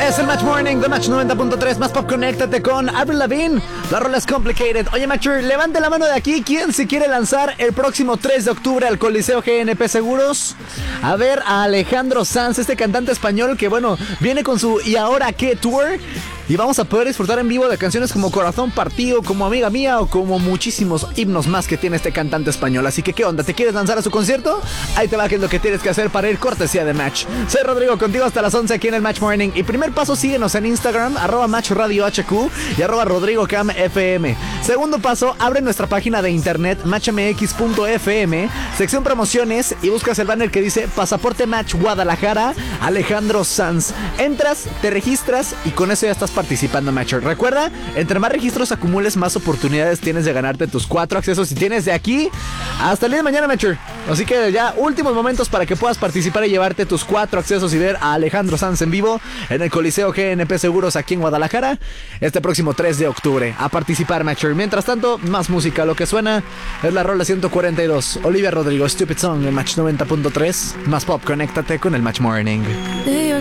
Es el Match Morning de Match 90.3 más pop. Conéctate con Avril Lavigne. La rola es Complicated. Oye, Matcher, levante la mano de aquí. ¿Quién se quiere lanzar el próximo 3 de octubre al Coliseo GNP Seguros? A ver a Alejandro Sanz, este cantante español que, bueno, viene con su ¿Y ahora qué? Tour. Y vamos a poder disfrutar en vivo de canciones como Corazón Partido, como Amiga Mía o como muchísimos himnos más que tiene este cantante español. Así que, ¿qué onda? ¿Te quieres lanzar a su concierto? Ahí te va, que es lo que tienes que hacer para ir cortesía de Match. Soy Rodrigo, contigo hasta las 11 aquí en el Match Morning. Y primer paso, síguenos en Instagram, @MatchRadioHQ y @RodrigoCamFM. Segundo paso, abre nuestra página de internet, matchmx.fm, sección promociones, y buscas el banner que dice Pasaporte Match Guadalajara, Alejandro Sanz. Entras, te registras y con eso ya estás participando, Matcher. Recuerda, entre más registros acumules, más oportunidades tienes de ganarte tus 4 accesos y tienes de aquí hasta el día de mañana, Matcher. Así que ya últimos momentos para que puedas participar y llevarte tus 4 accesos y ver a Alejandro Sanz en vivo en el Coliseo GNP Seguros aquí en Guadalajara este próximo 3 de octubre. A participar, Matcher. Mientras tanto, más música. Lo que suena es la rola 142. Olivia Rodrigo, Stupid Song en Match 90.3. Más pop, conéctate con el Match Morning.